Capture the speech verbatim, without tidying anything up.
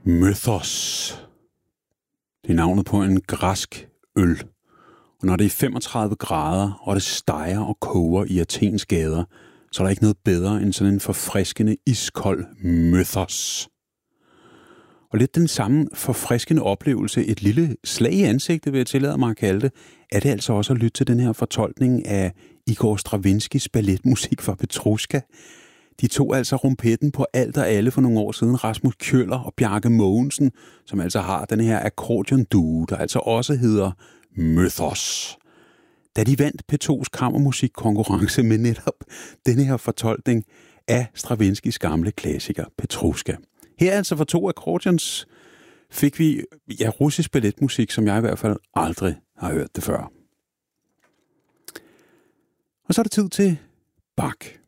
Mythos. Det er navnet på en græsk øl. Og når det er femogtredive grader, og det steger og koger i Athens gader, så er der ikke noget bedre end sådan en forfriskende, iskold Mythos. Og lidt den samme forfriskende oplevelse, et lille slag i ansigtet, vil jeg tillade mig at kalde det, er det altså også at lytte til den her fortolkning af Igor Stravinskys balletmusik fra Petrushka. De tog altså rumpetten på alt og alle for nogle år siden, Rasmus Kjøller og Bjarke Mogensen, som altså har den her akkordeon-duo, der altså også hedder Mythos. Da de vandt P to's kammermusikkonkurrence med netop denne her fortolkning af Stravinskys gamle klassiker Petrushka. Her altså for to akkordeons fik vi ja, russisk balletmusik, som jeg i hvert fald aldrig har hørt det før. Og så er det tid til Bach.